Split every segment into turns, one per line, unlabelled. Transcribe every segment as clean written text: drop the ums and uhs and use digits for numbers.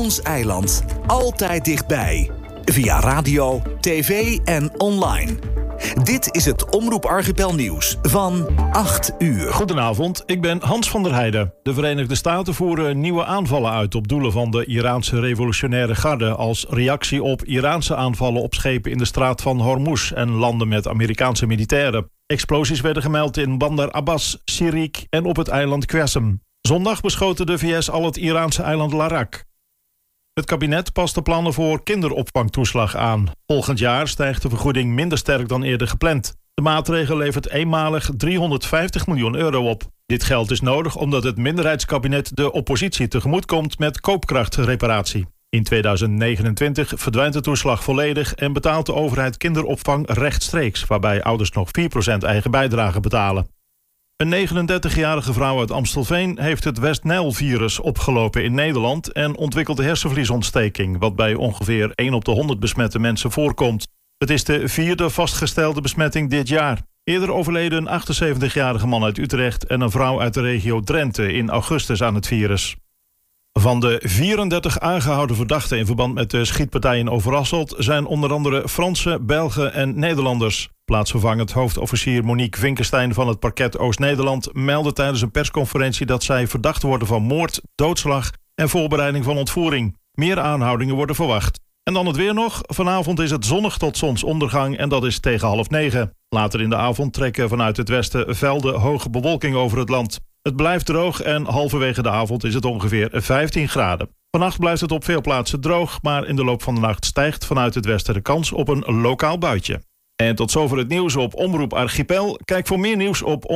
Ons eiland. Altijd dichtbij. Via radio, tv en online. Dit is het Omroep Archipel nieuws van 8 uur.
Goedenavond, ik ben Hans van der Heijden. De Verenigde Staten voeren nieuwe aanvallen uit op doelen van de Iraanse revolutionaire garde als reactie op Iraanse aanvallen op schepen in de straat van Hormuz en landen met Amerikaanse militairen. Explosies werden gemeld in Bandar Abbas, Sirik en op het eiland Qasem. Zondag beschoten de VS al het Iraanse eiland Larak. Het kabinet past de plannen voor kinderopvangtoeslag aan. Volgend jaar stijgt de vergoeding minder sterk dan eerder gepland. De maatregel levert eenmalig 350 miljoen euro op. Dit geld is nodig omdat het minderheidskabinet de oppositie tegemoet komt met koopkrachtreparatie. In 2029 verdwijnt de toeslag volledig en betaalt de overheid kinderopvang rechtstreeks, waarbij ouders nog 4% eigen bijdrage betalen. Een 39-jarige vrouw uit Amstelveen heeft het West-Nijl-virus opgelopen in Nederland en ontwikkelde hersenvliesontsteking, wat bij ongeveer 1 op de 100 besmette mensen voorkomt. Het is de 4e vastgestelde besmetting dit jaar. Eerder overleden een 78-jarige man uit Utrecht en een vrouw uit de regio Drenthe in augustus aan het virus. Van de 34 aangehouden verdachten in verband met de schietpartij in Overasselt zijn onder andere Fransen, Belgen en Nederlanders. Plaatsvervangend hoofdofficier Monique Vinkenstein van het parket Oost-Nederland meldde tijdens een persconferentie dat zij verdacht worden van moord, doodslag en voorbereiding van ontvoering. Meer aanhoudingen worden verwacht. En dan het weer nog. Vanavond is het zonnig tot zonsondergang en dat is tegen 8:30. Later in de avond trekken vanuit het westen velden hoge bewolking over het land. Het blijft droog en halverwege de avond is het ongeveer 15 graden. Vannacht blijft het op veel plaatsen droog, maar in de loop van de nacht stijgt vanuit het westen de kans op een lokaal buitje. En tot zover het nieuws op Omroep Archipel. Kijk voor meer nieuws op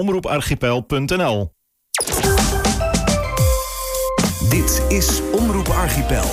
omroeparchipel.nl.
Dit is Omroep Archipel.